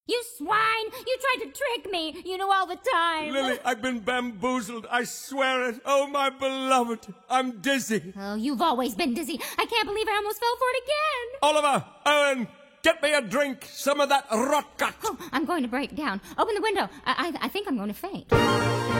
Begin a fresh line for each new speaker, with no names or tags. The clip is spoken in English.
You swine! You tried to trick me! You know all the time!
Lily, I've been bamboozled. I swear it. Oh, my beloved. I'm dizzy.
Oh, you've always been dizzy. I can't believe I almost fell for it again!
Oliver, Owen, get me a drink. Some of that rot gut.
Oh, I'm going to break down. Open the window. I think I'm going to faint.